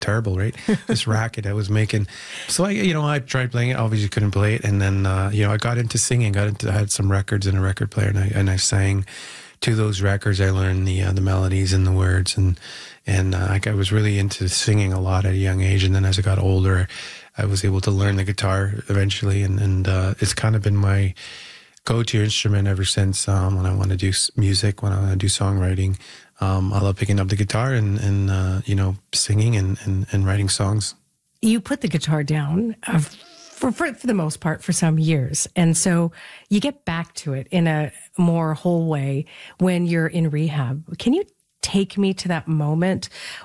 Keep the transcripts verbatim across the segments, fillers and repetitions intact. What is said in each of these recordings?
terrible, right? This racket I was making. So I, you know, I tried playing it. Obviously couldn't play it. And then, uh, you know, I got into singing, got into, I had some records and a record player, and I, and I sang to those records. I learned the, uh, the melodies and the words, and, and, uh, I was really into singing a lot at a young age. And then as I got older, I was able to learn the guitar eventually. And, and, uh, it's kind of been my go-to instrument ever since. Um, when I want to do music, when I want to do songwriting, um, I love picking up the guitar and, and uh, you know, singing and, and, and writing songs. You put the guitar down uh, for, for for the most part for some years, and so you get back to it in a more whole way when you're in rehab. Can you take me to that moment?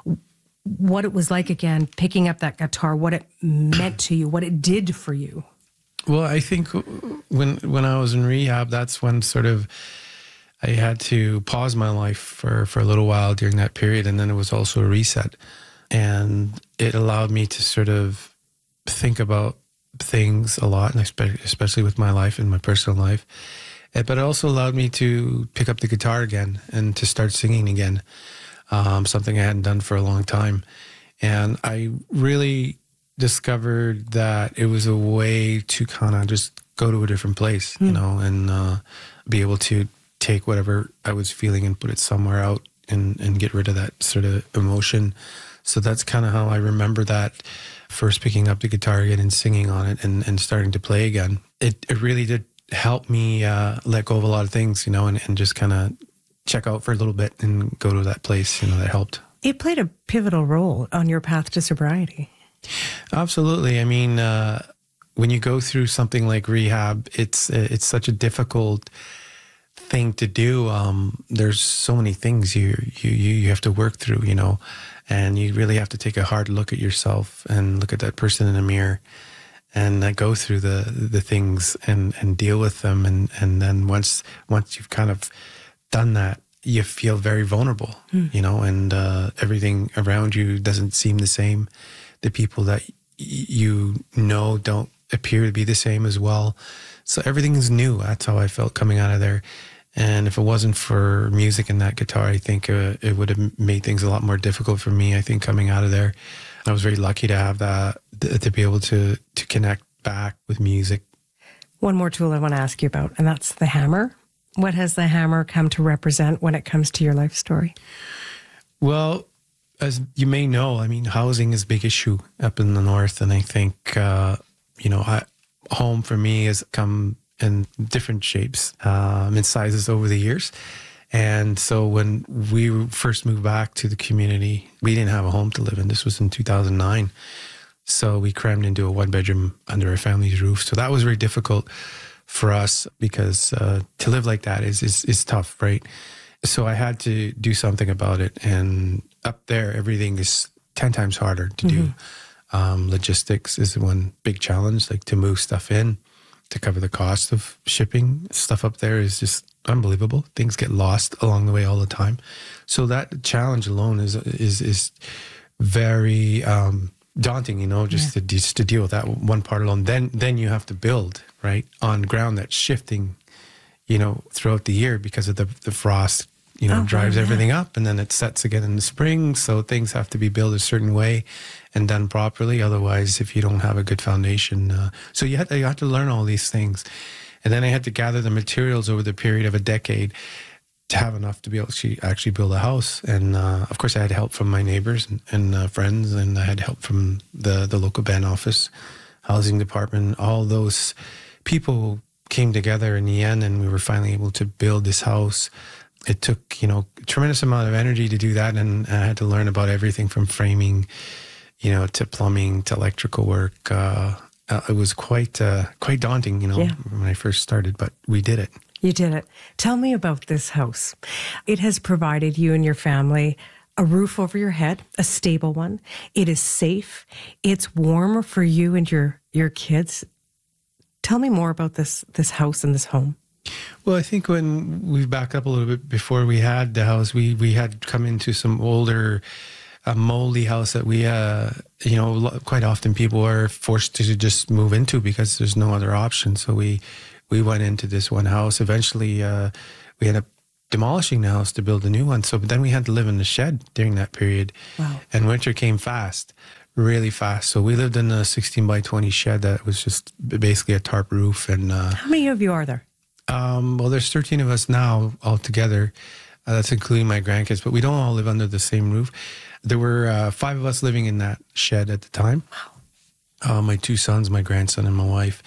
What it was like again, picking up that guitar, what it meant to you, what it did for you? Well, I think when when I was in rehab, that's when sort of I had to pause my life for, for a little while during that period. And then it was also a reset. And it allowed me to sort of think about things a lot, and especially with my life and my personal life. But it also allowed me to pick up the guitar again and to start singing again, um, something I hadn't done for a long time. And I really discovered that it was a way to kind of just go to a different place, mm. you know, and uh, be able to take whatever I was feeling and put it somewhere out and, and get rid of that sort of emotion. So that's kind of how I remember that, first picking up the guitar again and singing on it and, and starting to play again. It, it really did help me uh, let go of a lot of things, you know, and, and just kind of check out for a little bit and go to that place, you know, that helped. It played a pivotal role on your path to sobriety. Absolutely. I mean, uh, when you go through something like rehab, it's it's such a difficult thing to do. Um, there's so many things you, you you have to work through, you know, and you really have to take a hard look at yourself and look at that person in the mirror and uh, go through the the things and, and deal with them. And, and then once once you've kind of done that, you feel very vulnerable, mm. you know, and uh, everything around you doesn't seem the same. The people that y- you know don't appear to be the same as well. So everything's new. That's how I felt coming out of there. And if it wasn't for music and that guitar, I think uh, it would have made things a lot more difficult for me, I think, coming out of there. I was very lucky to have that, to be able to, to connect back with music. One more tool I want to ask you about, and that's the hammer. What has the hammer come to represent when it comes to your life story? Well, as you may know, I mean, housing is a big issue up in the north. And I think, uh, you know, I, home for me has come in different shapes um, and sizes over the years. And so when we first moved back to the community, we didn't have a home to live in. This was in two thousand nine. So we crammed into a one bedroom under our family's roof. So that was very difficult for us because uh, to live like that is, is, is tough, right? So I had to do something about it. And up there, everything is ten times harder to mm-hmm. do. Um, logistics is one big challenge, like to move stuff in, to cover the cost of shipping. Stuff up there is just unbelievable. Things get lost along the way all the time. So that challenge alone is is is very um, daunting, you know, just, yeah. to, just to deal with that one part alone. Then then you have to build, right, on ground that's shifting, you know, throughout the year because of the, the frost, you know, oh, drives yeah. everything up, and then it sets again in the spring. So things have to be built a certain way and done properly. Otherwise, if you don't have a good foundation. Uh, so you had, to, you had to learn all these things. And then I had to gather the materials over the period of a decade to have enough to be able to actually build a house. And uh, of course, I had help from my neighbors and, and uh, friends, and I had help from the, the local band office, housing department. All those people came together in the end, and we were finally able to build this house. It took, you know, a tremendous amount of energy to do that, and I had to learn about everything from framing, you know, to plumbing, to electrical work. Uh, uh, it was quite uh, quite daunting, you know, yeah. when I first started, but we did it. You did it. Tell me about this house. It has provided you and your family a roof over your head, a stable one. It is safe. It's warm for you and your, your kids. Tell me more about this this house and this home. Well, I think when we back up a little bit, before we had the house, we, we had come into some older, uh, moldy house that we, uh, you know, quite often people are forced to just move into because there's no other option. So we, we went into this one house. Eventually, uh, we ended up demolishing the house to build a new one. So but then we had to live in the shed during that period. Wow. And winter came fast, really fast. So we lived in a sixteen by twenty shed that was just basically a tarp roof. And uh, how many of you are there? Um, well, there's thirteen of us now altogether. Uh, that's including my grandkids, but we don't all live under the same roof. There were uh, five of us living in that shed at the time. Wow. Uh, my two sons, my grandson, and my wife.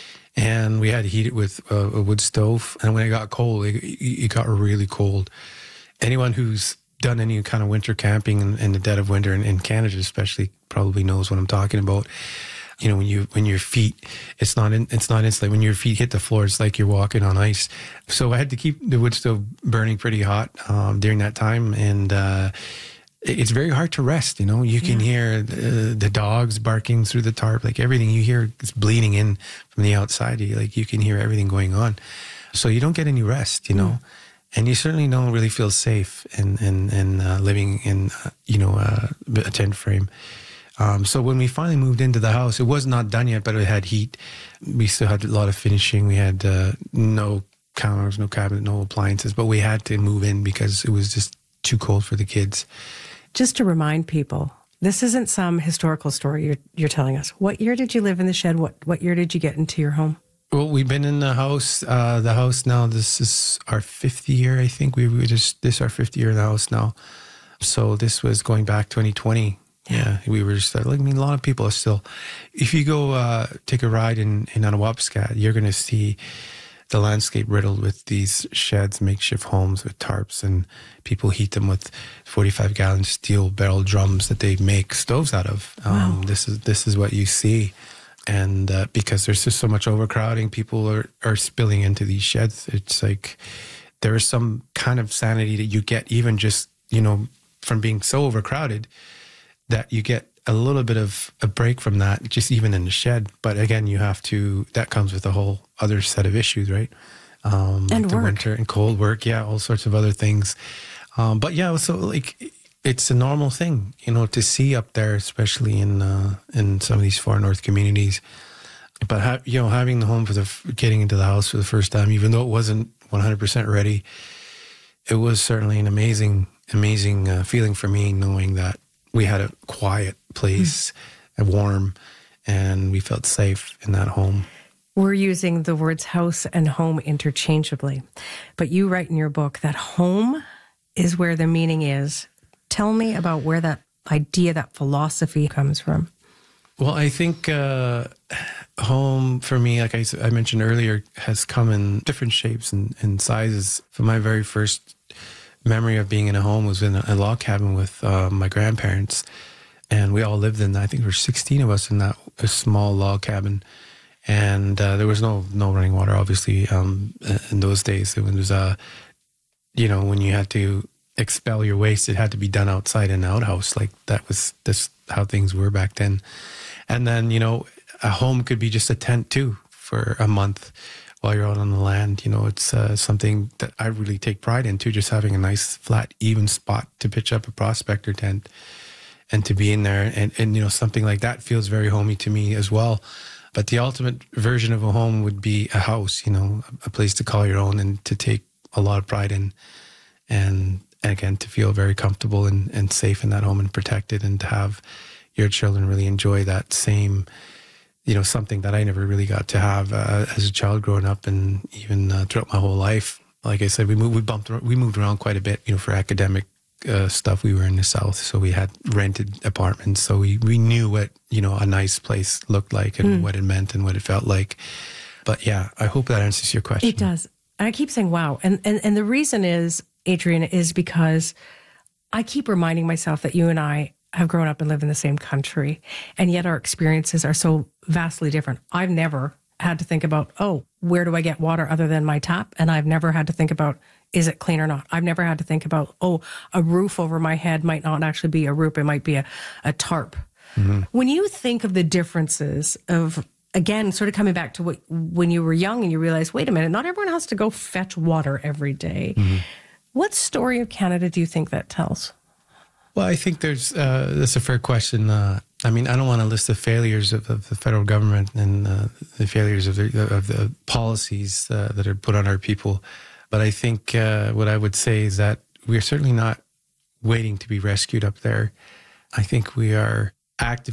And we had to heat it with uh, a wood stove. And when it got cold, it, it got really cold. Anyone who's done any kind of winter camping in, in the dead of winter, in, in Canada especially, probably knows what I'm talking about. You know, when you when your feet, it's not in, it's not insulated. When your feet hit the floor, it's like you're walking on ice. So I had to keep the wood stove burning pretty hot um, during that time, and uh, it's very hard to rest. You know, you can yeah. hear the, the dogs barking through the tarp, like everything you hear is bleeding in from the outside. You like you can hear everything going on, so you don't get any rest. You know. Mm. And you certainly don't really feel safe in in, in uh, living in uh, you know uh, a tent frame. Um, so when we finally moved into the house, it was not done yet, but it had heat. We still had a lot of finishing. We had uh, no counters, no cabinet, no appliances, but we had to move in because it was just too cold for the kids. Just to remind people, this isn't some historical story you're you're telling us. What year did you live in the shed? What what year did you get into your home? Well, we've been in the house. Uh, the house now. This is our fifth year, I think. We, we just this is our fifth year in the house now. So this was going back twenty twenty. Yeah, we were just like, I mean, a lot of people are still, if you go uh, take a ride in, in Anawapskat, you're going to see the landscape riddled with these sheds, makeshift homes with tarps, and people heat them with forty-five gallon steel barrel drums that they make stoves out of. Um, wow. This is this is what you see. And uh, because there's just so much overcrowding, people are, are spilling into these sheds. It's like there is some kind of sanity that you get even just, you know, from being so overcrowded, that you get a little bit of a break from that, just even in the shed. But again, you have to, that comes with a whole other set of issues, right? Um, and like the work. winter and cold work. Yeah, all sorts of other things. Um, but yeah, so like, it's a normal thing, you know, to see up there, especially in uh, in some of these far north communities. But, ha- you know, having the home for the, getting into the house for the first time, even though it wasn't one hundred percent ready, it was certainly an amazing, amazing uh, feeling for me, knowing that we had a quiet place, mm. warm, and we felt safe in that home. We're using the words house and home interchangeably, but you write in your book that home is where the meaning is. Tell me about where that idea, that philosophy comes from. Well, I think uh, home for me, like I, I mentioned earlier, has come in different shapes and, and sizes. For my very first memory of being in a home was in a log cabin with uh, my grandparents, and we all lived in, I think there were sixteen of us in that a small log cabin, and uh, there was no no running water, obviously, um, in those days. It was, uh, you know, when you had to expel your waste, it had to be done outside in an outhouse. Like that was this how things were back then. And then, you know, a home could be just a tent too for a month while you're out on the land. You know, it's uh, something that I really take pride in too, just having a nice, flat, even spot to pitch up a prospector tent and to be in there. And, and, you know, something like that feels very homey to me as well. But the ultimate version of a home would be a house, you know, a place to call your own and to take a lot of pride in. And again, to feel very comfortable and, and safe in that home and protected, and to have your children really enjoy that same, you know, something that I never really got to have uh, as a child growing up, and even uh, throughout my whole life. Like I said, we moved, we bumped, we moved around quite a bit, you know, for academic uh, stuff. We were in the South, so we had rented apartments. So we, we knew what, you know, a nice place looked like and mm. what it meant and what it felt like. But yeah, I hope that answers your question. It does. I keep saying, wow. And, and, and the reason is, Adrian, is because I keep reminding myself that you and I have grown up and live in the same country, and yet our experiences are so vastly different. I've never had to think about, oh, where do I get water other than my tap? And I've never had to think about, is it clean or not? I've never had to think about, oh, a roof over my head might not actually be a roof. It might be a, a tarp. Mm-hmm. When you think of the differences of, again, sort of coming back to what, when you were young and you realize, wait a minute, not everyone has to go fetch water every day. Mm-hmm. What story of Canada do you think that tells? Well, I think there's, uh, that's a fair question. Uh, I mean, I don't want to list the failures of, of the federal government and uh, the failures of the, of the policies uh, that are put on our people. But I think uh, what I would say is that we're certainly not waiting to be rescued up there. I think we are actively